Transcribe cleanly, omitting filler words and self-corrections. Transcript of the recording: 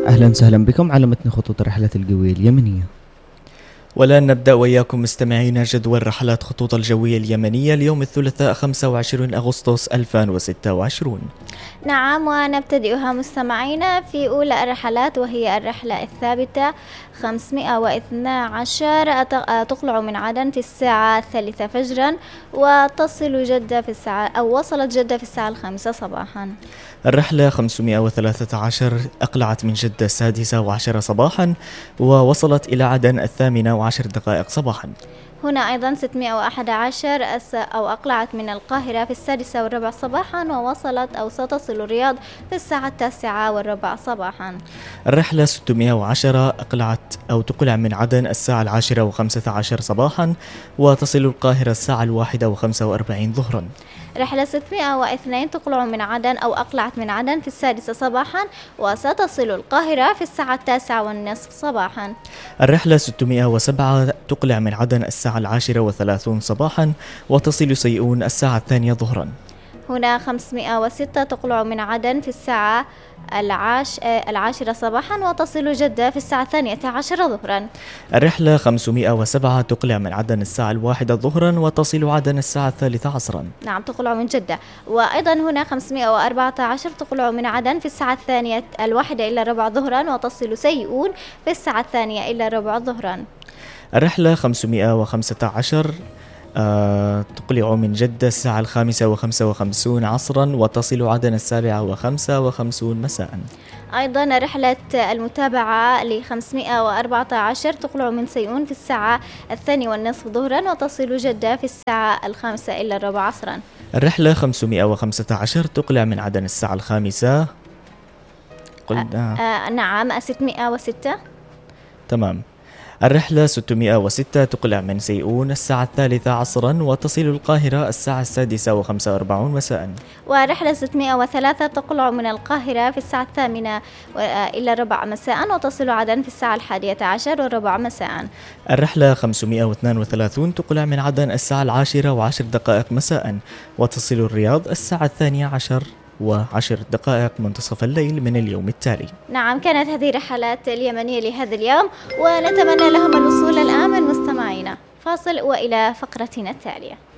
أهلا وسهلا بكم على متن خطوط الرحلة الجوية اليمنية. والآن نبدأ وإياكم مستمعينا جدول رحلات خطوط الجوية اليمنية اليوم الثلاثاء 25 أغسطس 2026. نعم، ونبتدئها مستمعينا في أولى الرحلات، وهي الرحلة الثابتة 512 تقلع من عدن في الساعة 3 فجرا، وتصل جدة في الساعة وصلت جدة في الساعة 5 صباحا. الرحلة 513 أقلعت من جدة 6:10 صباحا ووصلت إلى عدن 8:10 صباحا. هنا أيضا 611 أقلعت من القاهرة في 6:15 صباحا، ووصلت أو ستصل الرياض في الساعة 9:15 صباحا. الرحلة 610 أقلعت أو تقلع من عدن الساعة 10:15 صباحا وتصل القاهرة الساعة 1:45 ظهرا. رحلة 602 تقلع من عدن أو أقلعت من عدن في 6 صباحا، وستصل القاهرة في الساعة 9:30 صباحا. الرحلة 607 تقلع من عدن الساعة 10:30 صباحا وتصل سيئون الساعة 2 ظهرا. هنا 506 تقلع من عدن في الساعة 10 صباحا، وتصل جدة في الساعة 12 ظهرا. الرحلة 507 تقلع من عدن الساعة 1 ظهرا وتصل عدن الساعة 3 عصرا. نعم، تقلع من جدة. وأيضا هنا 514 تقلع من عدن في الساعة 1:15 ظهرا، وتصل سيئون في الساعة 2:15 ظهرا. الرحلة 515 تقلع من جدة الساعة 5:55 عصرا وتصل عدن 7:55 مساء. أيضا رحلة المتابعة ل 514 تقلع من سيئون في الساعة 2:30 ظهرا، وتصل جدة في الساعة 5:15 عصرا. الرحلة 515 تقلع من عدن الساعة 5. نعم 606. تمام. الرحلة 606 تقلع من سيئون الساعة 3 عصرا وتصل القاهرة الساعة 6:45 مساء. ورحلة 603 تقلع من القاهرة في الساعة 8:15 مساء، وتصل عدن في الساعة 11:15 مساء. الرحلة 532 تقلع من عدن الساعة 10:10 مساء وتصل الرياض الساعة 12:10 منتصف الليل من اليوم التالي. نعم، كانت هذه الرحلات اليمنية لهذا اليوم، ونتمنى لهم الوصول الآمن. مستمعينا، فاصل وإلى فقرتنا التالية.